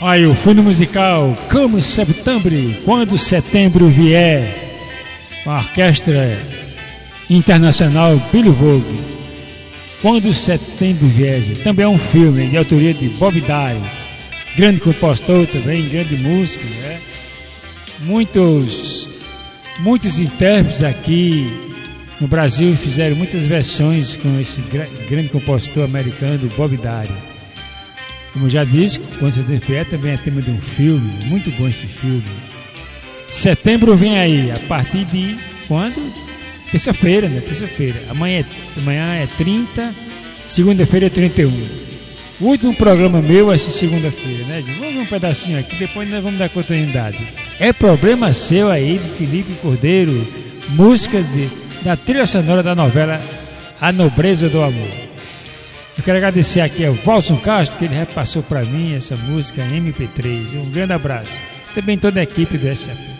Aí o fundo musical Como Septembre, Quando Setembro Vier, com a orquestra internacional Billy Vogue. Quando Setembro Vier, também é um filme de autoria de Bob Dylan, grande compositor também, grande músico, né? Muitos intérpretes aqui no Brasil fizeram muitas versões com esse grande compositor americano, Bob Dylan. Como eu já disse, Quando Setembro Vier também é tema de um filme, muito bom esse filme. Setembro vem aí, a partir de quando? Terça-feira, né? Terça-feira. Amanhã é 30, segunda-feira é 31. O último programa meu é segunda-feira, né, gente? Vamos ver um pedacinho aqui, depois nós vamos dar continuidade. É Problema Seu aí, de Felipe Cordeiro, música da trilha sonora da novela A Nobreza do Amor. Eu quero agradecer aqui ao Walson Castro, que ele repassou para mim essa música MP3. Um grande abraço. Também toda a equipe do SF.